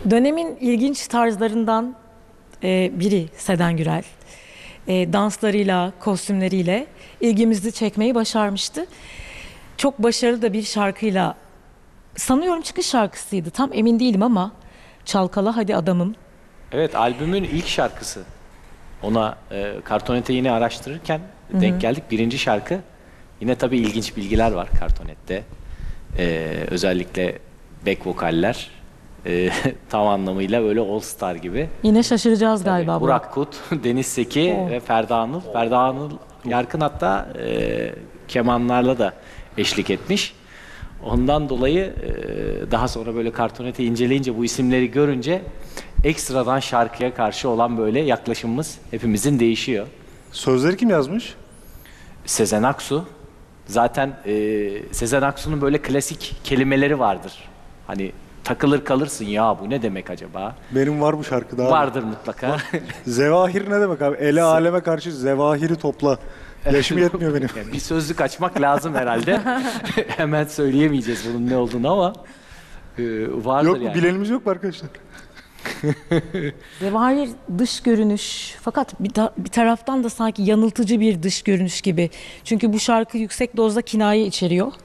Dönemin ilginç tarzlarından biri Seden Gürel. Danslarıyla, kostümleriyle ilgimizi çekmeyi başarmıştı. Çok başarılı da bir şarkıyla, sanıyorum çıkış şarkısıydı. Tam emin değilim ama Çalkala Hadi Adamım. Evet, albümün ilk şarkısı. Ona Kartonet'e yine araştırırken denk geldik. Birinci şarkı. Yine tabii ilginç bilgiler var Kartonet'te. Özellikle back vokaller. Tam anlamıyla böyle all star gibi. Yine şaşıracağız galiba. Burak Kut, Deniz Seki ve Ferda Anıl. Ferda Anıl Yarkın hatta kemanlarla da eşlik etmiş. Ondan dolayı daha sonra böyle Kartonet'i inceleyince bu isimleri görünce ekstradan şarkıya karşı olan böyle yaklaşımımız hepimizin değişiyor. Sözleri kim yazmış? Sezen Aksu. Zaten Sezen Aksu'nun böyle klasik kelimeleri vardır. Hani takılır kalırsın, ya bu ne demek acaba? Benim var bu şarkıda abi. Vardır mutlaka. Zevahir ne demek abi? Ele aleme karşı zevahiri topla. Yaşım yetmiyor benim. Yani bir sözlük açmak lazım herhalde. Hemen söyleyemeyeceğiz bunun ne olduğunu ama vardır Yok mu? yani. Bilenimiz yok mu arkadaşlar? Zevahir dış görünüş, fakat bir taraftan da sanki yanıltıcı bir dış görünüş gibi. Çünkü bu şarkı yüksek dozda kinaye içeriyor.